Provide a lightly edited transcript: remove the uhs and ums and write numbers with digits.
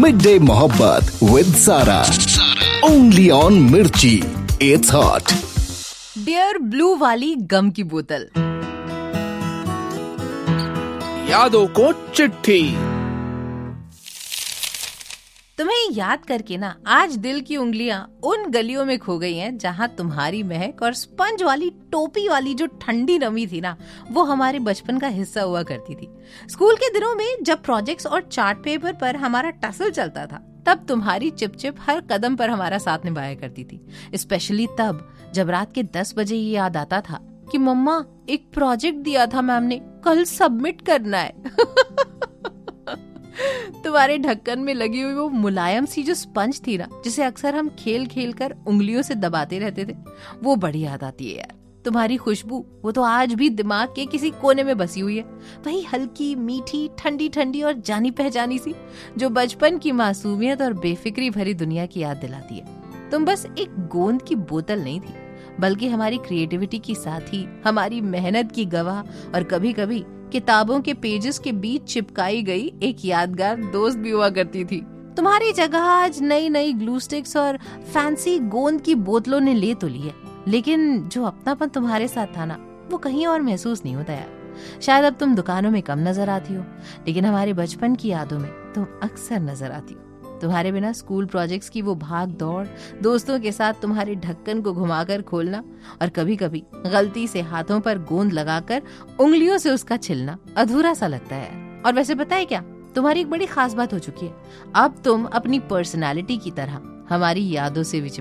Mid day मोहब्बत with सारा, only on मिर्ची, इट्स हॉट। डियर ब्लू वाली गम की बोतल, यादों को चिट्ठी। तुम्हें याद करके ना आज दिल की उंगलियां उन गलियों में खो गई हैं जहां तुम्हारी महक और स्पंज वाली टोपी वाली जो ठंडी नमी थी ना, वो हमारे बचपन का हिस्सा हुआ करती थी। स्कूल के दिनों में जब प्रोजेक्ट्स और चार्ट पेपर पर हमारा टसल चलता था, तब तुम्हारी चिपचिप हर कदम पर हमारा साथ निभाया करती थी। स्पेशली तब जब रात के 10 बजे ये याद आता था कि मम्मा एक प्रोजेक्ट दिया था मैम ने, कल सबमिट करना है। तुम्हारे ढक्कन में लगी हुई वो मुलायम सी जो स्पंज थी ना, जिसे अक्सर हम खेल खेल कर उंगलियों से दबाते रहते थे, वो बड़ी याद आती है यार। तुम्हारी खुशबू वो तो आज भी दिमाग के किसी कोने में बसी हुई है, वही हल्की मीठी ठंडी ठंडी और जानी पहचानी सी, जो बचपन की मासूमियत और बेफिक्री भरी दुनिया की याद दिलाती है। तुम बस एक गोंद की बोतल नहीं थी, बल्कि हमारी क्रिएटिविटी की साथी, हमारी मेहनत की गवाह और कभी कभी किताबों के पेजेस के बीच चिपकाई गई एक यादगार दोस्त भी हुआ करती थी। तुम्हारी जगह आज नई नई ग्लू स्टिक्स और फैंसी गोंद की बोतलों ने ले तो ली है, लेकिन जो अपनापन तुम्हारे साथ था ना, वो कहीं और महसूस नहीं होता यार। शायद अब तुम दुकानों में कम नजर आती हो, लेकिन हमारे बचपन की यादों में तुम अक्सर नजर आती हो। तुम्हारे बिना स्कूल प्रोजेक्ट्स की वो भाग दौड़, दोस्तों के साथ तुम्हारे ढक्कन को घुमाकर खोलना और कभी कभी गलती से हाथों पर गोंद लगाकर उंगलियों से उसका छिलना अधूरा सा लगता है। और वैसे पता है क्या, तुम्हारी एक बड़ी खास बात हो चुकी है। अब तुम अपनी पर्सनालिटी की तरह हमारी यादों से भी